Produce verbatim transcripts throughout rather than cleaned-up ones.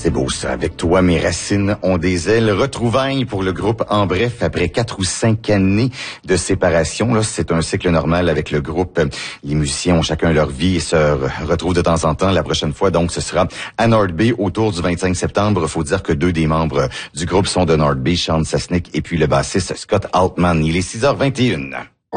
C'est beau ça. Avec toi, mes racines ont des ailes. Retrouvailles pour le groupe En Bref après quatre ou cinq années de séparation. Là, c'est un cycle normal avec le groupe. Les musiciens ont chacun leur vie et se retrouvent de temps en temps. La prochaine fois, donc, ce sera à Nord-Bay autour du vingt-cinq septembre. Faut dire que deux des membres du groupe sont de Nord-Bay, Sean Sasnick et puis le bassiste Scott Altman. Il est six heures vingt et une.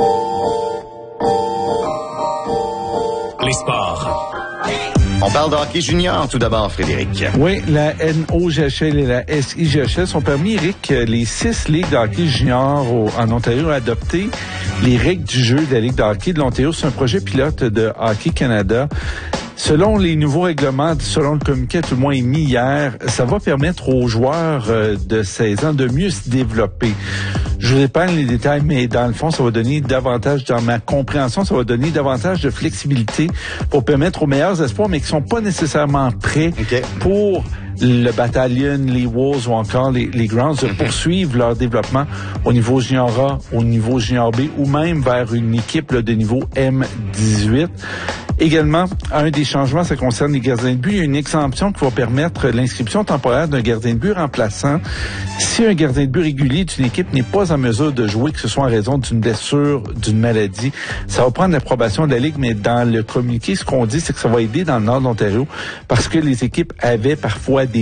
Les sports. On parle de hockey junior tout d'abord, Frédéric. Oui, la N O G H L et la S I G H L sont permis, Eric, les six ligues de hockey junior au, en Ontario ont adopté les règles du jeu de la Ligue de hockey de l'Ontario. C'est un projet pilote de Hockey Canada. Selon les nouveaux règlements, selon le communiqué tout le moins émis hier, ça va permettre aux joueurs de seize ans de mieux se développer. Je vous épargne les détails, mais dans le fond, ça va donner davantage, dans ma compréhension, ça va donner davantage de flexibilité pour permettre aux meilleurs espoirs, mais qui sont pas nécessairement prêts okay. pour le bataillon, les Wolves ou encore les, les Grounds de poursuivre leur développement au niveau junior A, au niveau junior B ou même vers une équipe là, de niveau M dix-huit. Également, un des changements, ça concerne les gardiens de but. Il y a une exemption qui va permettre l'inscription temporaire d'un gardien de but remplaçant si un gardien de but régulier d'une équipe n'est pas en mesure de jouer, que ce soit en raison d'une blessure, d'une maladie. Ça va prendre l'approbation de la Ligue, mais dans le communiqué, ce qu'on dit, c'est que ça va aider dans le nord de l'Ontario parce que les équipes avaient parfois des